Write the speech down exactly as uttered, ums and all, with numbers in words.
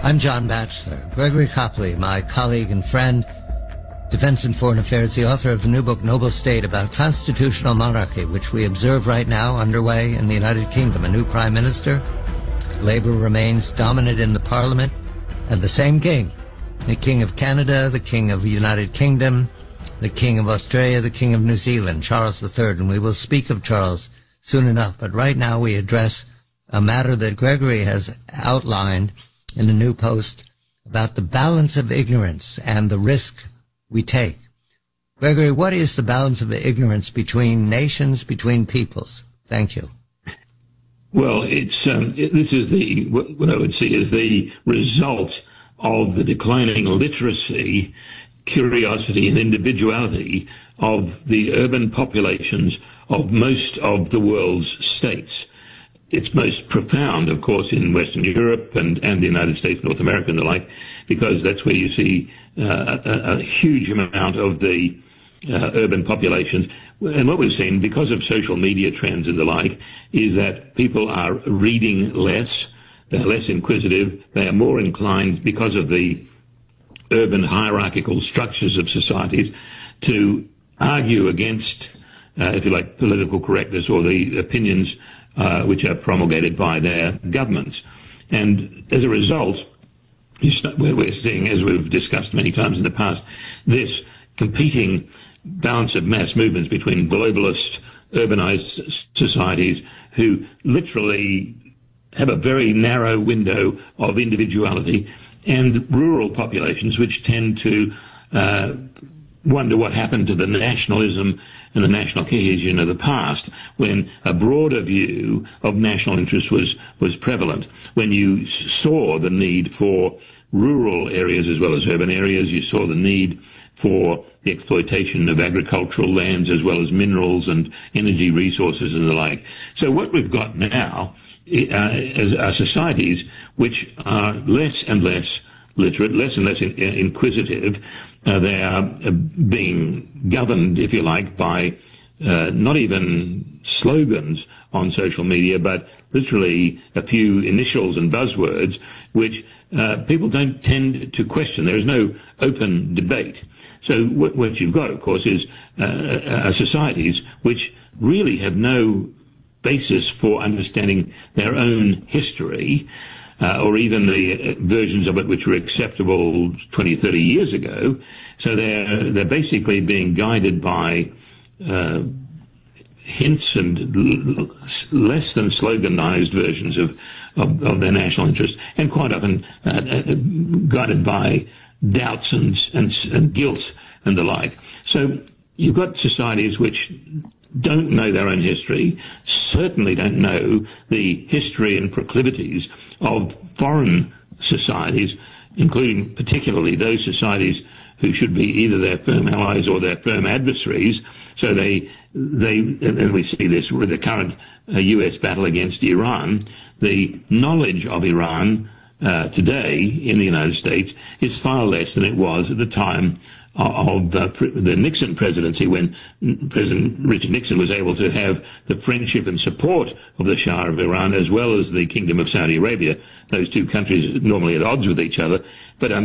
I'm John Batchelor. Gregory Copley, my colleague and friend, Defense and Foreign Affairs, the author of the new book, Noble State, about constitutional monarchy, which we observe right now underway in the United Kingdom. A new prime minister, Labour remains dominant in the parliament, and the same king, the King of Canada, the King of the United Kingdom, the King of Australia, the King of New Zealand, Charles the Third, and we will speak of Charles soon enough. But right now we address a matter that Gregory has outlined in a new post about the balance of ignorance and the risk we take. Gregory, what is the balance of ignorance between nations, between peoples? Thank you. Well, it's um, it, this is the what I would see is the result of the declining literacy, curiosity, and individuality of the urban populations of most of the world's states. It's most profound, of course, in Western Europe and, and the United States, North America and the like, because that's where you see uh, a, a huge amount of the uh, urban populations. And what we've seen, because of social media trends and the like, is that people are reading less, they're less inquisitive, they are more inclined, because of the urban hierarchical structures of societies, to argue against, uh, if you like, political correctness or the opinions Uh, which are promulgated by their governments. And as a result, we're seeing, as we've discussed many times in the past, this competing balance of mass movements between globalist, urbanized societies who literally have a very narrow window of individuality, and rural populations which tend to uh, wonder what happened to the nationalism and the national cohesion of the past, when a broader view of national interest was, was prevalent. When you saw the need for rural areas as well as urban areas, you saw the need for the exploitation of agricultural lands as well as minerals and energy resources and the like. So what we've got now uh, are societies which are less and less literate, less and less in, uh, inquisitive. Uh, they are uh, being governed, if you like, by uh, not even slogans on social media, but literally a few initials and buzzwords, which uh, people don't tend to question. There is no open debate. So what, what you've got, of course, is uh, uh, societies which really have no basis for understanding their own history, Uh, or even the uh, versions of it which were acceptable twenty, thirty years ago. So they're, they're basically being guided by uh, hints and l- less than sloganized versions of, of, of their national interest, and quite often uh, uh, guided by doubts and, and, and guilt and the like. So you've got societies which don't know their own history, certainly don't know the history and proclivities of foreign societies, including particularly those societies who should be either their firm allies or their firm adversaries. So they, they, and we see this with the current uh, U S battle against Iran. The knowledge of Iran uh, today in the United States is far less than it was at the time of uh, the Nixon presidency, when President Richard Nixon was able to have the friendship and support of the Shah of Iran as well as the Kingdom of Saudi Arabia, those two countries normally at odds with each other, but